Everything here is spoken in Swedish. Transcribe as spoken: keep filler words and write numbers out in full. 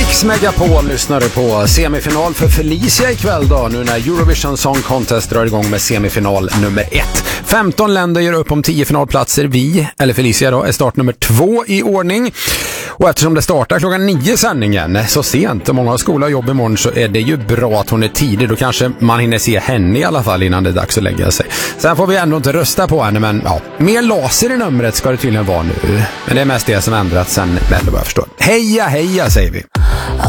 Mix Megapol lyssnade på semifinal för Felicia ikväll då, nu när Eurovision Song Contest drar igång med semifinal nummer ett. femton länder gör upp om tio finalplatser. Vi, eller Felicia då, är start nummer två i ordning. Och eftersom det startar klockan nio sändningen så sent och många har skola och jobb imorgon, så är det ju bra att hon är tidig. Då kanske man hinner se henne i alla fall innan det är dags att lägga sig. Sen får vi ändå inte rösta på henne, men ja, mer laser i numret ska det tydligen vara nu. Men det är mest det som ändrats sen Mello, vad jag förstår. Heja, heja säger vi.